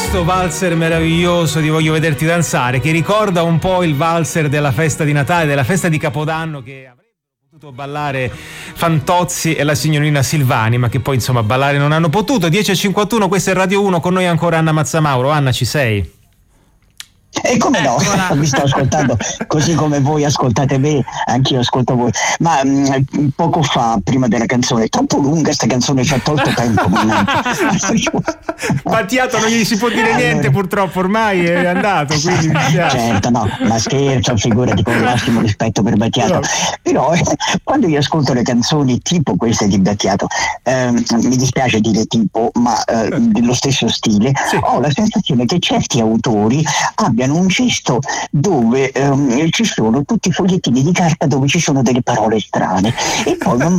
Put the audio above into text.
questo valzer meraviglioso di Voglio vederti danzare, che ricorda un po' il valzer della festa di Natale, della festa di Capodanno, che avrebbero potuto ballare Fantozzi e la signorina Silvani, ma che poi insomma ballare non hanno potuto. 10:51, questa è Radio 1, con noi ancora Anna Mazzamauro. Anna, ci sei? E come no, vi sto ascoltando così come voi ascoltate me, anch'io ascolto voi. Ma poco fa, prima della canzone, è troppo lunga sta canzone, ci ha tolto tempo. Battiato non gli si può dire niente, purtroppo ormai è andato, quindi certo, no, ma scherzo, figurati, con il massimo rispetto per Battiato. Però quando io ascolto le canzoni tipo queste di Battiato, mi dispiace dire tipo, ma dello stesso stile, ho la sensazione che certi autori abbiano un cesto dove ci sono tutti i fogliettini di carta dove ci sono delle parole strane, e poi